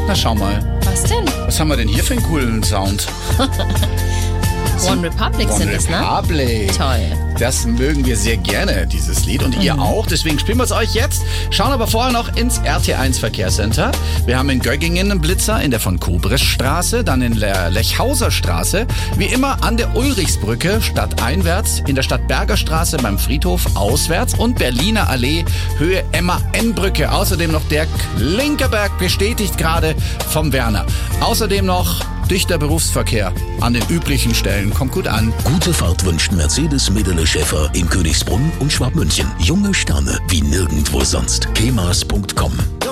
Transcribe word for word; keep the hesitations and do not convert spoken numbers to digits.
Na schau mal. Was denn? Was haben wir denn hier für einen coolen Sound? One Republic sind es, ne? One Republic. Toll. Das mögen wir sehr gerne, dieses Lied. Und ihr auch. Deswegen spielen wir es euch jetzt. Schauen aber vorher noch ins R T eins Verkehrscenter. Wir haben in Göggingen einen Blitzer, in der von Kobres-Straße, dann in der Lechhauser Straße. Wie immer an der Ulrichsbrücke, stadteinwärts, in der Stadtberger Straße beim Friedhof auswärts und Berliner Allee, Höhe Emma-N-Brücke. Außerdem noch der Klinkerberg, bestätigt gerade vom Werner. Außerdem noch dichter Berufsverkehr an den üblichen Stellen. Kommt gut an. Gute Fahrt wünscht Mercedes Medele Schäfer in Königsbrunn und Schwabmünchen. Junge Sterne wie nirgendwo sonst. kemas punkt com